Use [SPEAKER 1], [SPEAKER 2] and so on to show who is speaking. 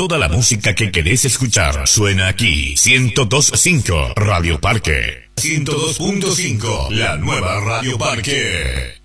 [SPEAKER 1] Toda la música que querés escuchar suena aquí. 102.5 Radio Parque. 102.5 La nueva Radio Parque.